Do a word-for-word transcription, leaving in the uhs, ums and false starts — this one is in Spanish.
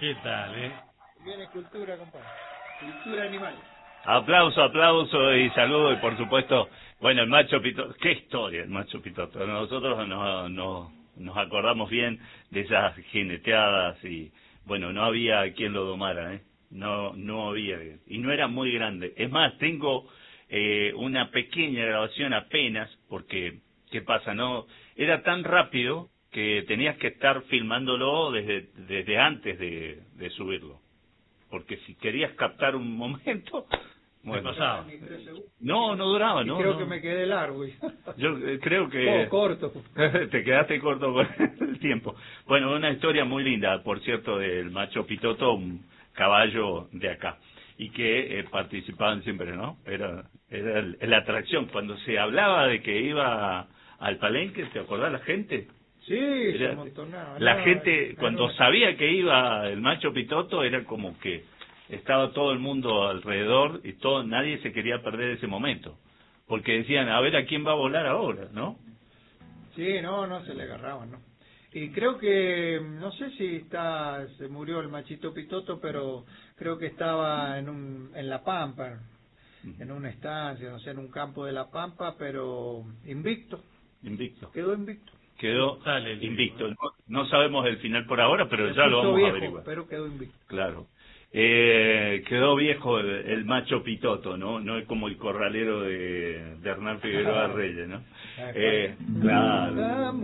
¿Qué tal, eh? Viene cultura, compadre. Cultura animal. Aplauso, aplauso y saludo y por supuesto, bueno, el Macho Pitoto, qué historia el Macho Pitoto. Nosotros nos, nos, nos acordamos bien de esas jineteadas y bueno, no había quien lo domara, ¿eh? No, no había, y no era muy grande. Es más, tengo eh, una pequeña grabación apenas, porque, ¿qué pasa? No, era tan rápido que tenías que estar filmándolo desde, desde antes de, de subirlo. Porque si querías captar un momento, bueno, pasaba. No, no duraba, y no. creo no. que me quedé largo. Yo eh, creo que... Oh, corto. Te quedaste corto con el tiempo. Bueno, una historia muy linda, por cierto, del Macho Pitoto, un caballo de acá, y que eh, participaban siempre, ¿no? Era, era el- la atracción. Cuando se hablaba de que iba al Palenque, ¿te acordás la gente? Sí, se Era- amontonaba. la No, gente, era cuando una- sabía que iba el Macho Pitoto, era como que estaba todo el mundo alrededor y todo, nadie se quería perder ese momento. Porque decían, a ver a quién va a volar ahora, ¿no? Sí, no, no se le agarraban, ¿no? Y creo que, no sé si está, se murió el Machito Pitoto, pero creo que estaba en un, en La Pampa, en una estancia, no sé, en un campo de La Pampa, pero invicto, Invicto. quedó invicto. Quedó Dale, invicto. No, no sabemos el final por ahora, pero Se ya lo puso vamos viejo, a averiguar. pero quedó invicto. Claro. Eh, quedó viejo el, el Macho Pitoto, ¿no? No es como el corralero de, de Hernán Figueroa Reyes, ¿no? Eh, claro.